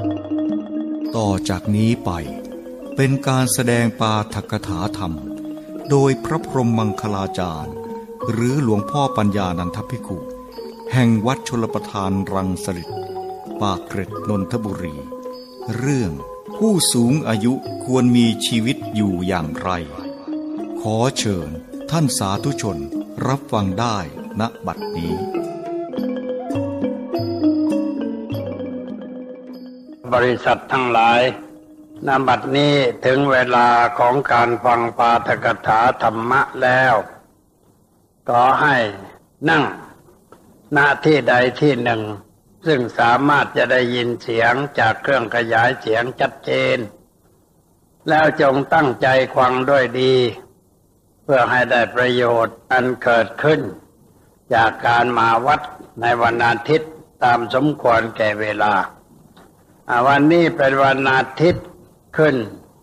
ต่อจากนี้ไปเป็นการแสดงปาฐกถาธรรมโดยพระพรหมมังคลาจารย์หรือหลวงพ่อปัญญานันทภิกขุแห่งวัดชลประทานรังสฤษฎ์ปากเกร็ดนนทบุรีเรื่องผู้สูงอายุควรมีชีวิตอยู่อย่างไรขอเชิญท่านสาธุชนรับฟังได้ณบัดนี้บริษัททั้งหลายณบัดนี้ถึงเวลาของการฟังปาฐกถาธรรมะแล้วขอให้นั่งณที่ใดที่หนึ่งซึ่งสามารถจะได้ยินเสียงจากเครื่องขยายเสียงชัดเจนแล้วจงตั้งใจฟังด้วยดีเพื่อให้ได้ประโยชน์อันเกิดขึ้นจากการมาวัดในวันอาทิตย์ตามสมควรแก่เวลาวันนี้เป็นวันอาทิตย์ขึ้น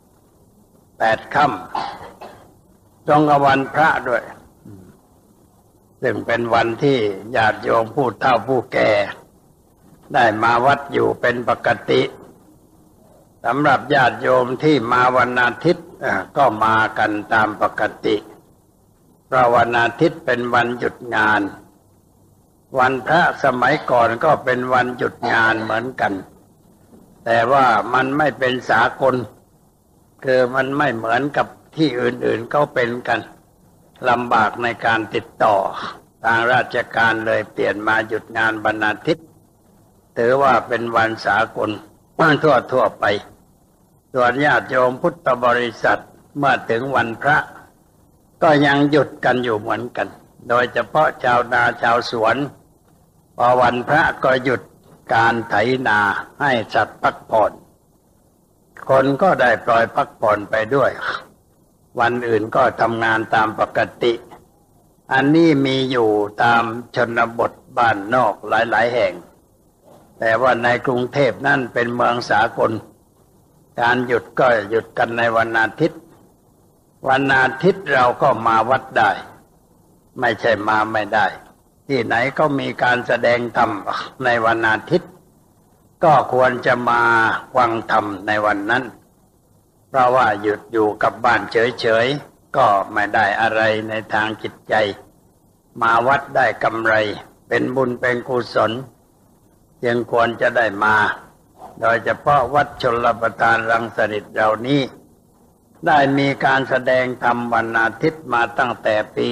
8 ค่ำตรงกับวันพระด้วยซึ่งเป็นวันที่ญาติโยมผู้เฒ่าผู้แก่ได้มาวัดอยู่เป็นปกติสำหรับญาติโยมที่มาวันอาทิตย์ก็มากันตามปกติเพราะวันอาทิตย์เป็นวันหยุดงานวันพระสมัยก่อนก็เป็นวันหยุดงานเหมือนกันแต่ว่ามันไม่เป็นสากลคือมันไม่เหมือนกับที่อื่นๆเขาเป็นกันลำบากในการติดต่อทางราชการเลยเปลี่ยนมาหยุดงานวันอาทิตย์ถือว่าเป็นวันสากลทั่วไปส่วนญาติโยมพุทธบริษัทเมื่อถึงวันพระก็ยังหยุดกันอยู่เหมือนกันโดยเฉพาะชาวนาชาวสวนพอวันพระก็หยุดการไถนาให้สัตว์พักผ่อนคนก็ได้ปล่อยพักผ่อนไปด้วยวันอื่นก็ทำงานตามปกติอันนี้มีอยู่ตามชนบทบ้านนอกหลายๆแห่งแต่ว่าในกรุงเทพนั่นเป็นเมืองสากลการหยุดก็หยุดกันในวันอาทิตย์วันอาทิตย์เราก็มาวัดได้ไม่ใช่มาไม่ได้ที่ไหนก็มีการแสดงธรรมในวันอาทิตย์ก็ควรจะมาฟังธรรมในวันนั้นเพราะว่าหยุดอยู่กับบ้านเฉยๆก็ไม่ได้อะไรในทางจิตใจมาวัดได้กำไรเป็นบุญเป็นกุศลยังควรจะได้มาโดยเฉพาะวัดชลประทานรังสฤษฎ์เรานี้ได้มีการแสดงธรรมวันอาทิตย์มาตั้งแต่ปี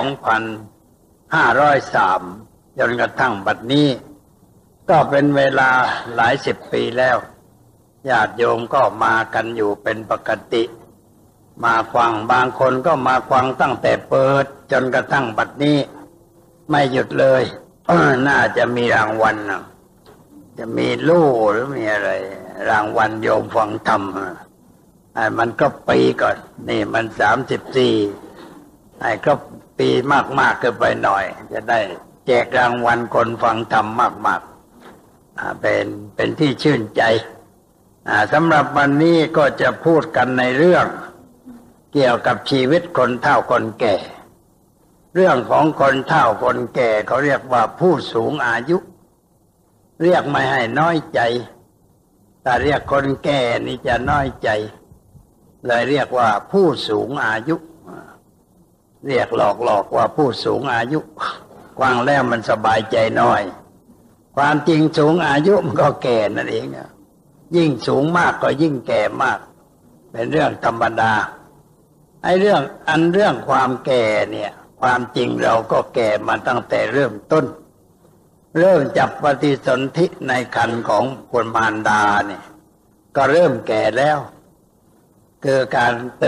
2503จนกระทั่งบัดนี้ก็เป็นเวลาหลายสิบปีแล้วญาติโยมก็มากันอยู่เป็นปกติมาฟังบางคนก็มาฟังตั้งแต่เปิดจนกระทั่งบัดนี้ไม่หยุดเลยน่าจะมีรางวัลจะมีลู่หรือมีอะไรรางวัลโยมฟังธรรมมันก็ปีก่อนนี่มัน34ก็ปีมากๆเกินไปหน่อยจะได้แจกรางวัลคนฟังธรรมมากๆเป็นที่ชื่นใจสำหรับวันนี้ก็จะพูดกันในเรื่องเกี่ยวกับชีวิตคนเฒ่าคนแก่เรื่องของคนเฒ่าคนแก่เขาเรียกว่าผู้สูงอายุเรียกไม่ให้น้อยใจแต่เรียกคนแก่นี่จะน้อยใจเลยเรียกว่าผู้สูงอายุเรียกหลอกว่าผู้สูงอายุฟังแล้วมันสบายใจน้อยความจริงสูงอายุมันก็แก่นั่นเองยิ่งสูงมากก็ยิ่งแก่มากเป็นเรื่องธรรมดาเรื่องความแก่เนี่ยความจริงเราก็แก่มาตั้งแต่เริ่มต้นเริ่มจับปฏิสนธิในครรภ์ของคุณมารดาเนี่ยก็เริ่มแก่แล้วคือการ